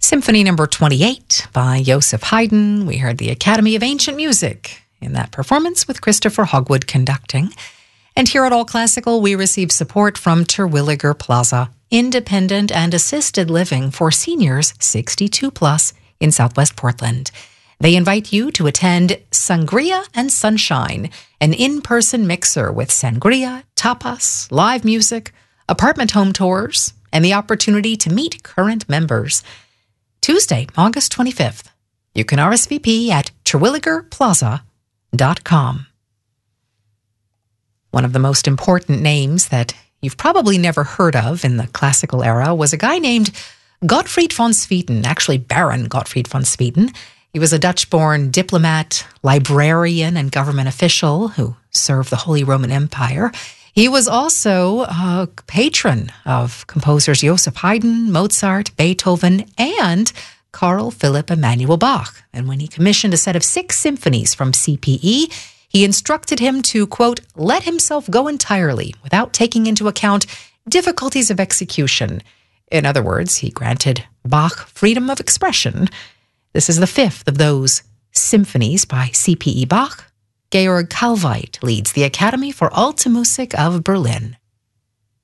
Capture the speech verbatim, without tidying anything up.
Symphony number twenty-eight by Joseph Haydn. We heard the Academy of Ancient Music in that performance with Christopher Hogwood conducting. And here at All Classical, we receive support from Terwilliger Plaza, independent and assisted living for seniors sixty-two plus in Southwest Portland. They invite you to attend Sangria and Sunshine, an in-person mixer with sangria, tapas, live music, apartment home tours, and the opportunity to meet current members. Tuesday, August twenty-fifth. You can R S V P at terwilliger plaza dot com. One of the most important names that you've probably never heard of in the classical era was a guy named Gottfried von Swieten, actually Baron Gottfried von Swieten. He was a Dutch-born diplomat, librarian, and government official who served the Holy Roman Empire. He was also a patron of composers Joseph Haydn, Mozart, Beethoven, and Carl Philipp Emanuel Bach. And when he commissioned a set of six symphonies from C P E, he instructed him to, quote, let himself go entirely without taking into account difficulties of execution. In other words, he granted Bach freedom of expression. This is the fifth of those symphonies by C P E Bach. Georg Kalveit leads the Academy for Alte Musik of Berlin.